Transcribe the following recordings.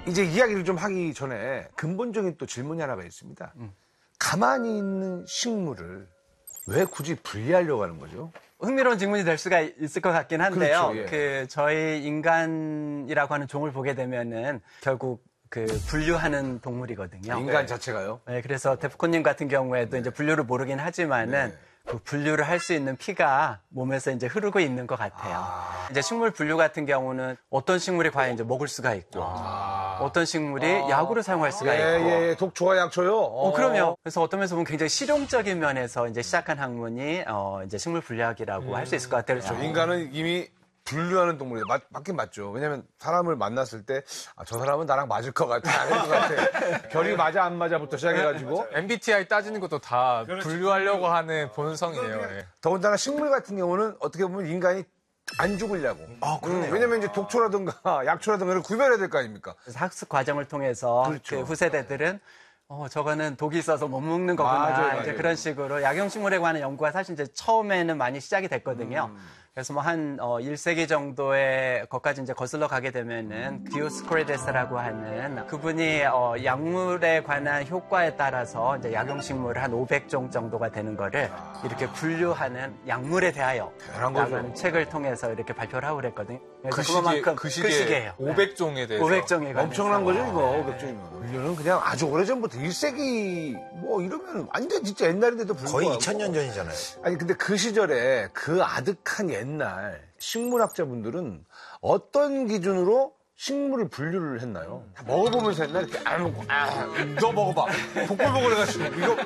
이제 이야기를 좀 하기 전에 근본적인 또 질문이 하나가 있습니다. 가만히 있는 식물을 왜 굳이 분리하려고 하는 거죠? 흥미로운 질문이 될 수가 있을 것 같긴 한데요. 그렇죠, 예. 저희 인간이라고 하는 종을 보게 되면은 결국 분류하는 동물이거든요. 인간 자체가요? 네, 그래서 데프콘님 같은 경우에도 이제 분류를 모르긴 하지만은 그 분류를 할 수 있는 피가 몸에서 이제 흐르고 있는 것 같아요. 이제 식물 분류 같은 경우는 어떤 식물이 과연 이제 먹을 수가 있고, 어떤 식물이 약으로 사용할 수가 있고. 예, 독초와 약초요? 그럼요. 그래서 어떤 면에서 보면 굉장히 실용적인 면에서 이제 시작한 학문이 이제 식물 분류학이라고 할 수 있을 것 같아요. 그렇죠. 인간은 이미 분류하는 동물이에요. 맞긴 맞죠. 왜냐면 사람을 만났을 때, 저 사람은 나랑 맞을 것 같아, 아닐 것 같아. 결이 맞아, 안 맞아부터 시작해가지고. MBTI 따지는 것도 다 분류하려고 하는 본성이에요. 예. 더군다나 식물 같은 경우는 어떻게 보면 인간이 안 죽으려고. 왜냐면 이제 독초라든가 약초라든가 이걸 구별해야 될 거 아닙니까? 그래서 학습 과정을 통해서 그렇죠. 그 후세대들은 저거는 독이 있어서 못 먹는 거구나. 맞아요. 이제 그런 식으로 약용식물에 관한 연구가 사실 이제 처음에는 많이 시작이 됐거든요. 그래서 뭐 한 1세기 정도의 것까지 이제 거슬러 가게 되면은 디오스코리데스라고 하는 그분이 약물에 관한 효과에 따라서 이제 약용식물 한 500종 정도가 되는 거를 이렇게 분류하는 약물에 대하여 라는 책을 통해서 이렇게 발표를 하고 그랬거든요. 그래서 그만큼 그 시기예요. 500종에 대해서. 500종에 엄청난 거죠, 이거. 500종이면. 분류는 그냥 아주 오래전부터 1세기 뭐 이러면 완전 진짜 옛날인데도 불구하고. 거의 2000년 전이잖아요. 아니, 근데 그 시절에 그 아득한 옛날 식물학자분들은 어떤 기준으로 식물을 분류를 했나요? 다 먹어보면서 했나? 이렇게 너 먹어봐. 보글보글 해가지고 이거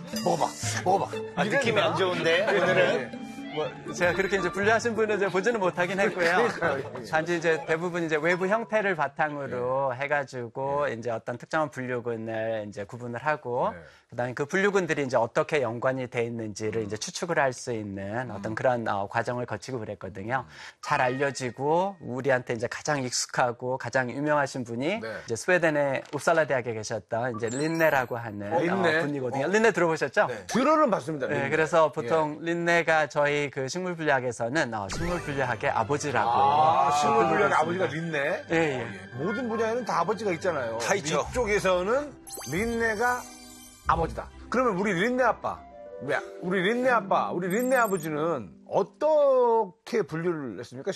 먹어봐. 느낌이 안 좋은데 오늘은 제가 그렇게 이제 분류하신 분은 이제 보지는 못하긴 했고요. 단지 이제 대부분 이제 외부 형태를 바탕으로 해가지고 이제 어떤 특정한 분류군을 이제 구분을 하고 그다음에 그 분류군들이 이제 어떻게 연관이 돼 있는지를 이제 추측을 할 수 있는 어떤 그런 과정을 거치고 그랬거든요. 잘 알려지고 우리한테 이제 가장 익숙하고 가장 유명하신 분이 이제 스웨덴의 웁살라 대학에 계셨던 이제 린네라고 하는 분이거든요. 린네 들어보셨죠? 들어는 봤습니다. 네, 그래서 보통 린네가 저희 그 식물 분류학에서는 식물 분류학의 아버지라고. 식물 분류학의 아버지가 린네. 예. 모든 분야에는 다 아버지가 있잖아요. 다 있죠. 이쪽에서는 린네가 아버지다. 그러면 우리 린네 아빠, 우리 린네 아버지는 어떻게 분류를 했습니까?